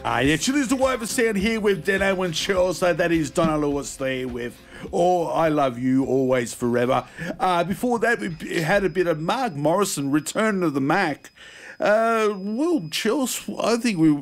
Yeah, Chili's the Wave of Sound here with Deno and Cheryl. So that is Donna Lewis there with I Love You Always Forever. Before that, we had a bit of Mark Morrison, Return to the Mac. Well, Chels, I think we